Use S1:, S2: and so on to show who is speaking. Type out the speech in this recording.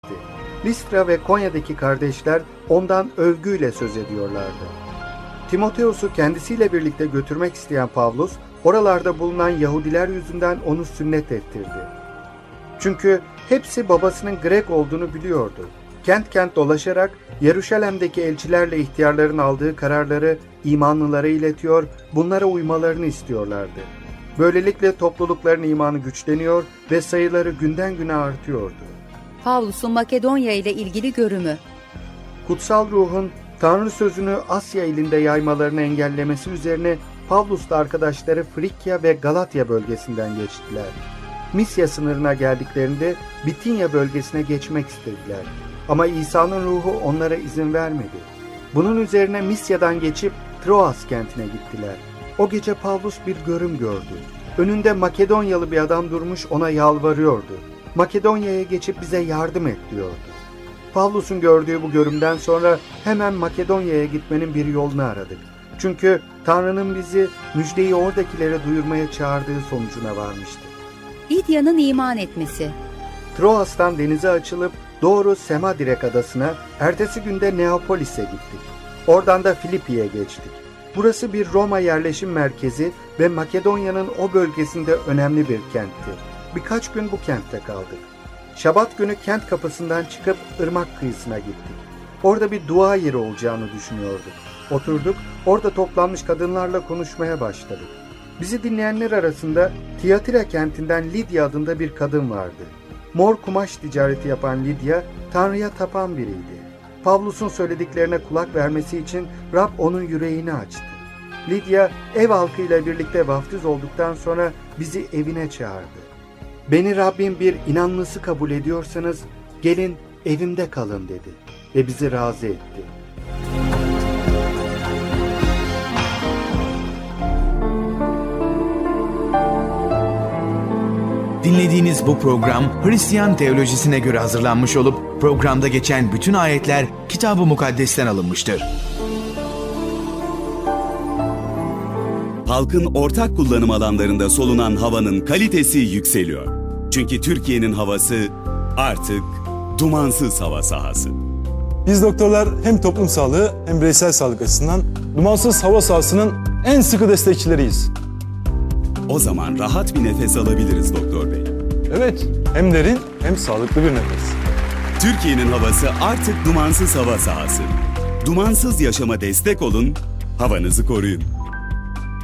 S1: Listra ve Konya'daki kardeşler ondan övgüyle söz ediyorlardı. Timoteos'u kendisiyle birlikte götürmek isteyen Pavlus, oralarda bulunan Yahudiler yüzünden onu sünnet ettirdi. Çünkü hepsi babasının Grek olduğunu biliyordu. Kent kent dolaşarak Yeruşalim'deki elçilerle ihtiyarların aldığı kararları imanlılara iletiyor, bunlara uymalarını istiyorlardı. Böylelikle toplulukların imanı güçleniyor ve sayıları günden güne artıyordu.
S2: Pavlus'un Makedonya ile ilgili görümü.
S1: Kutsal Ruh'un Tanrı sözünü Asya ilinde yaymalarını engellemesi üzerine Pavlus'la arkadaşları Frikya ve Galatya bölgesinden geçtiler. Misya sınırına geldiklerinde Bitinya bölgesine geçmek istediler. Ama İsa'nın ruhu onlara izin vermedi. Bunun üzerine Misya'dan geçip Troas kentine gittiler. O gece Pavlus bir görüm gördü. Önünde Makedonyalı bir adam durmuş ona yalvarıyordu. Makedonya'ya geçip bize yardım et diyordu. Pavlus'un gördüğü bu görümden sonra hemen Makedonya'ya gitmenin bir yolunu aradık. Çünkü Tanrı'nın bizi müjdeyi oradakilere duyurmaya çağırdığı sonucuna varmıştı.
S2: Lidya'nın iman etmesi.
S1: Troas'tan denize açılıp doğru Semadirek adasına, ertesi günde Neapolis'e gittik. Oradan da Filipi'ye geçtik. Burası bir Roma yerleşim merkezi ve Makedonya'nın o bölgesinde önemli bir kentti. Birkaç gün bu kentte kaldık. Şabat günü kent kapısından çıkıp ırmak kıyısına gittik. Orada bir dua yeri olacağını düşünüyorduk. Oturduk, orada toplanmış kadınlarla konuşmaya başladık. Bizi dinleyenler arasında Tiyatira kentinden Lidya adında bir kadın vardı. Mor kumaş ticareti yapan Lidya, Tanrı'ya tapan biriydi. Pavlus'un söylediklerine kulak vermesi için Rab onun yüreğini açtı. Lidya, ev halkıyla birlikte vaftiz olduktan sonra bizi evine çağırdı. Beni Rabbim bir inanlısı kabul ediyorsanız gelin evimde kalın dedi ve bizi razı etti.
S3: Dinlediğiniz bu program Hristiyan teolojisine göre hazırlanmış olup programda geçen bütün ayetler Kitab-ı Mukaddes'ten alınmıştır.
S4: Halkın ortak kullanım alanlarında solunan havanın kalitesi yükseliyor. Çünkü Türkiye'nin havası artık dumansız hava sahası.
S5: Biz doktorlar hem toplum sağlığı hem bireysel sağlık açısından dumansız hava sahasının en sıkı destekçileriyiz.
S4: O zaman rahat bir nefes alabiliriz doktor bey.
S5: Evet, hem derin hem sağlıklı bir nefes.
S4: Türkiye'nin havası artık dumansız hava sahası. Dumansız yaşama destek olun, havanızı koruyun.